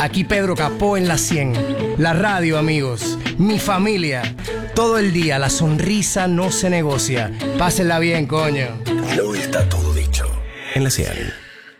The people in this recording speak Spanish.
Aquí Pedro Capó en la 100. La radio, amigos. Mi familia. Todo el día la sonrisa no se negocia. Pásenla bien, coño. No está todo dicho en la 100.